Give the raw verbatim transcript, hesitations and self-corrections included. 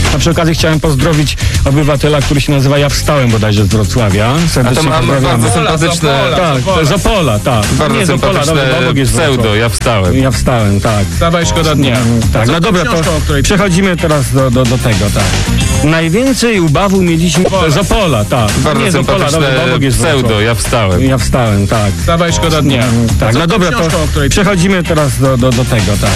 A przy okazji chciałem pozdrowić obywatela, który się nazywa Ja Wstałem bodajże z Wrocławia. Serdecznie A to mamy pozdrawiamy. bardzo sympatyczne, Tak, to z Opola, tak. bardzo Nie, z Opola, sympatyczne dobra, obok jest pseudo, Wrocław. ja wstałem. Ja Wstałem, tak. Wstawaj, szkoda dnia. Tak, Co no z tą dobra, to książką, o której... przechodzimy teraz do, do, do tego, tak. Najwięcej ubawu mieliśmy z Opola, tak. Bardzo Nie, z Opola, sympatyczne dobra, obok jest pseudo, Wrocław. ja wstałem. Ja Wstałem, tak. Wstawaj, szkoda dnia. Tak, Co no z tą dobra, to książką, o której... przechodzimy teraz do, do, do tego, tak.